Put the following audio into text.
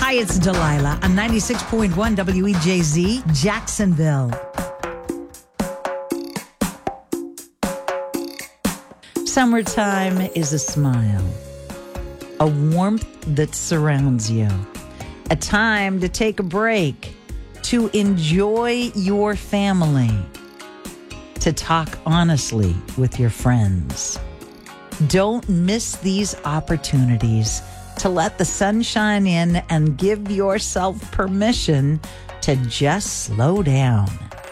Hi, it's Delilah on 96.1 WEJZ, Jacksonville. Summertime is a smile, a warmth that surrounds you, a time to take a break, to enjoy your family, to talk honestly with your friends. Don't miss these opportunities to let the sunshine in and give yourself permission to just slow down.